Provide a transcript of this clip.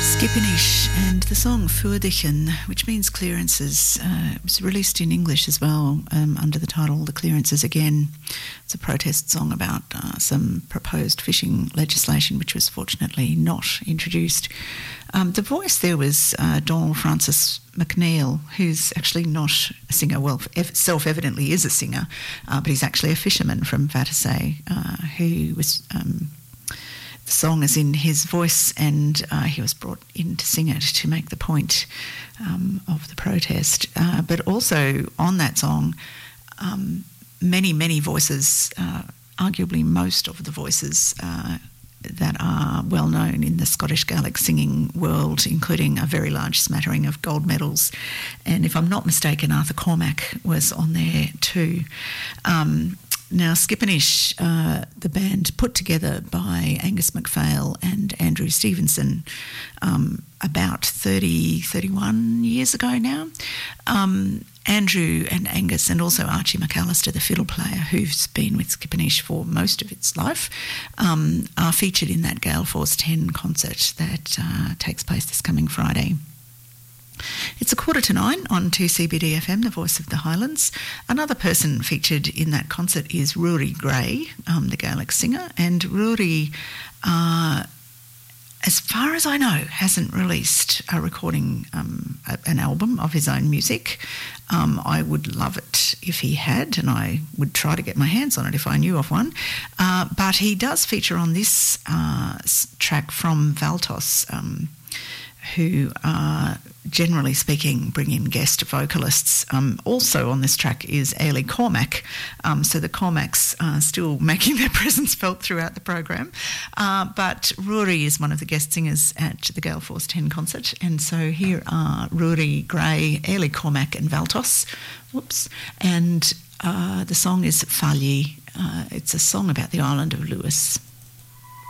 Skipinish and the song Furdichen, which means clearances, was released in English as well under the title The Clearances Again. It's a protest song about some proposed fishing legislation which was fortunately not introduced. The voice there was Donald Francis McNeil, who's actually not a singer. Well, self-evidently is a singer, but he's actually a fisherman from Vatersay who was... the song is in his voice, and he was brought in to sing it to make the point of the protest. But also on that song, many voices, arguably most of the voices that are well known in the Scottish Gaelic singing world, including a very large smattering of gold medals. And if I'm not mistaken, Arthur Cormack was on there too. Now, Skipinish, the band put together by Angus MacPhail and Andrew Stevenson about 31 years ago now. Andrew and Angus and also Archie McAllister, the fiddle player, who's been with Skipinish for most of its life, are featured in that Gale Force 10 concert that takes place this coming Friday. It's 8:45 on 2CBD-FM, the voice of the Highlands. Another person featured in that concert is Rory Gray, the Gaelic singer, and Rory, as far as I know, hasn't released a recording, an album of his own music. I would love it if he had, and I would try to get my hands on it if I knew of one. But he does feature on this track from Valtos, who are, generally speaking, bring in guest vocalists. Also on this track is Ailey Cormack. So the Cormacks are still making their presence felt throughout the program. But Rory is one of the guest singers at the Gale Force 10 concert. And so here are Rory Gray, Ailey Cormack and Valtos. And the song is Falli. It's a song about the island of Lewis.